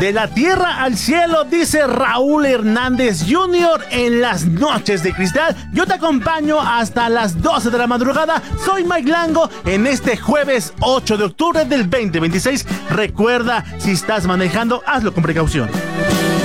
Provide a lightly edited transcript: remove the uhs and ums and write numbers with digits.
De la tierra al cielo, dice Raúl Hernández Jr. en las noches de cristal. Yo te acompaño hasta las 12 de la madrugada. Soy Mike Lango en este jueves 8 de octubre del 2026. Recuerda, si estás manejando, hazlo con precaución.